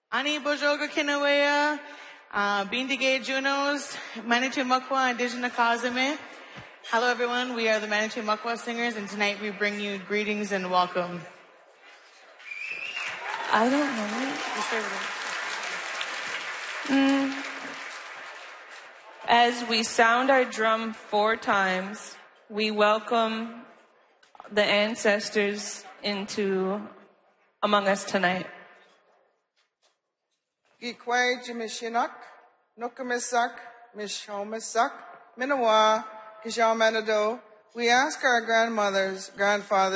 Ani Bojoga Kinawea, Bindige Junos, Manitou Makwa, Indigenous Kazame. Hello everyone, we are the Manitou Makwa Singers, and tonight we bring you greetings and welcome. I don't know. As we sound our drum 4 times, we welcome the ancestors into among us tonight. Gikwai Jimishinak, Nukamisak, Mishomasak, Minawa, Kishamanado. We ask our grandmothers, grandfathers,